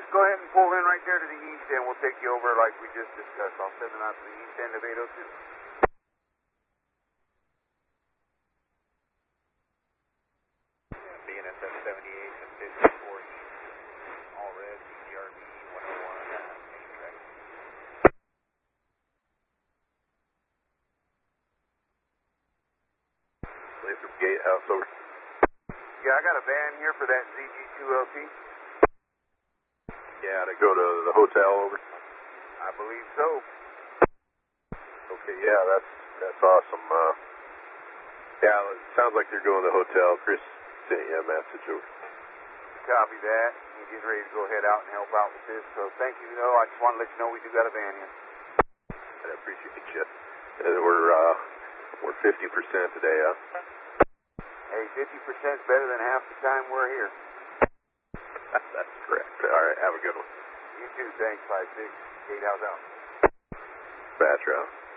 Go ahead and pull in right there to the east end. We'll take you over like we just discussed. I'll send them out to the east end of 802. BNSF 78 and 54 east. All red, BCRB 101, main track. Leave from Gatehouse over. Yeah, I got a van here for that ZG2LT. Yeah, to go to the hotel over. I believe so. Okay, yeah, that's awesome. Yeah, it sounds like they're going to the hotel. Chris sent you a message over. Copy that. We're getting ready to go head out and help out with this. So thank you, though. I just want to let you know we do got a van here. I appreciate you. We're 50% today, huh? Hey, 50% is better than half the time we're here. That's correct. All right, have a good one. You too. Thanks, 5-6. Gatehouse out. Batra.